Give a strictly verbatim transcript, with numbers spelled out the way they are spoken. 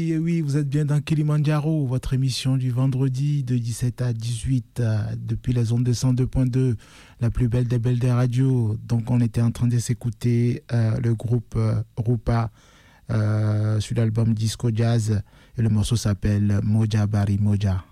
Et oui, vous êtes bien dans Kilimandjaro, votre émission du vendredi de dix-sept à dix-huit euh, depuis les ondes de cent deux point deux, la plus belle des belles des radios. Donc on était en train de s'écouter euh, le groupe euh, Rupa euh, sur l'album Disco Jazz et le morceau s'appelle Moja Bari Moja.